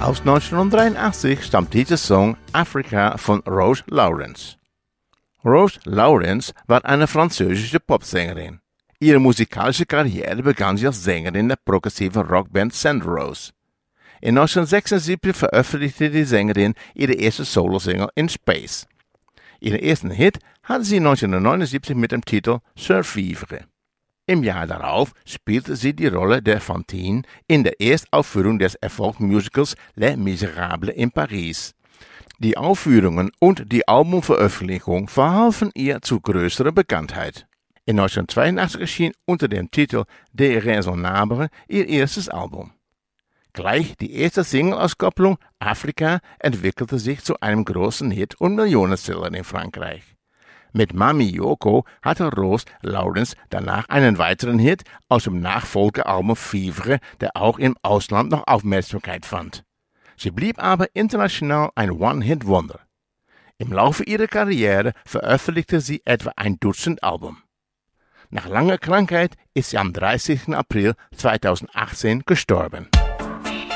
Aus 1983 stammt dieser Song Africa von Rose Lawrence. Rose Lawrence war eine französische Popsängerin. Ihre musikalische Karriere begann sie als Sängerin der progressiven Rockband Sand Rose. In 1976 veröffentlichte die Sängerin ihre erste Solosingle In Space. Ihren ersten Hit hatte sie 1979 mit dem Titel Survivre. Im Jahr darauf spielte sie die Rolle der Fantine in der Erstaufführung des Erfolgsmusicals Les Miserables in Paris. Die Aufführungen und die Albumveröffentlichung verhalfen ihr zu größerer Bekanntheit. In 1982 erschien unter dem Titel Déraisonnable ihr erstes Album. Gleich die erste Single-Auskopplung Afrika entwickelte sich zu einem großen Hit und Millionenseller in Frankreich. Mit Mami Yoko hatte Rose Lawrence danach einen weiteren Hit aus dem Nachfolgealbum Vivre, der auch im Ausland noch Aufmerksamkeit fand. Sie blieb aber international ein One-Hit-Wonder. Im Laufe ihrer Karriere veröffentlichte sie etwa ein Dutzend Alben. Nach langer Krankheit ist sie am 30. April 2018 gestorben.